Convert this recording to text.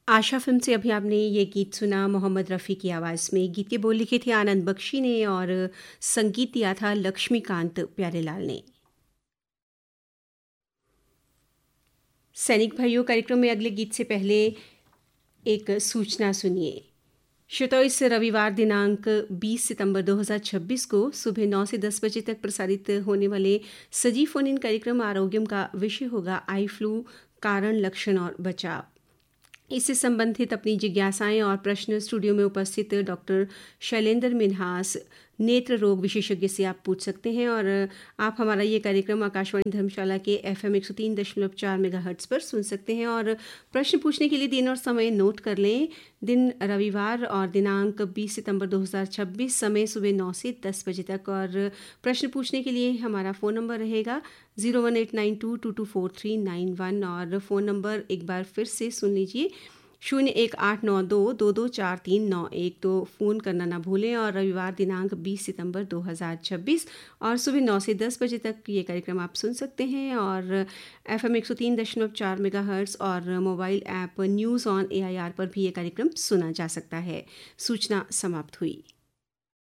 आशा film से अभी आपने ये गीत सुना मोहम्मद रफ़ी की आवाज़ में। गीत के बोल लिखे थे आनंद बख्शी ने और संगीत दिया था लक्ष्मीकांत प्यारेलाल ने। सैनिक भाइयों कार्यक्रम में अगले गीत से पहले एक सूचना सुनिए। श्रोताओ, इस रविवार दिनांक 20 सितंबर 2026 को सुबह 9 से 10 बजे तक प्रसारित होने वाले सजीव फोन इन कार्यक्रम आरोग्यम का विषय होगा आई फ्लू, कारण, लक्षण और बचाव। इससे संबंधित अपनी जिज्ञासाएं और प्रश्न स्टूडियो में उपस्थित डॉक्टर शैलेंद्र मिन्हास, नेत्र रोग विशेषज्ञ से आप पूछ सकते हैं। और आप हमारा ये कार्यक्रम आकाशवाणी धर्मशाला के FM 103.4 मेगाहर्ट्ज पर सुन सकते हैं। और प्रश्न पूछने के लिए दिन और समय नोट कर लें। दिन रविवार और दिनांक 20 सितंबर 2026, समय सुबह 9 से 10 बजे तक। और प्रश्न पूछने के लिए हमारा फ़ोन नंबर रहेगा 01892224391। और फ़ोन नंबर एक बार फिर से सुन लीजिए 01892224391। तो फ़ोन करना ना भूलें। और रविवार दिनांक 20 सितंबर 2026 और सुबह 9 से 10 बजे तक ये कार्यक्रम आप सुन सकते हैं। और FM 103.4 मेगाहर्ट्ज़ और mobile app news on AIR पर भी ये कार्यक्रम सुना जा सकता है। सूचना समाप्त हुई।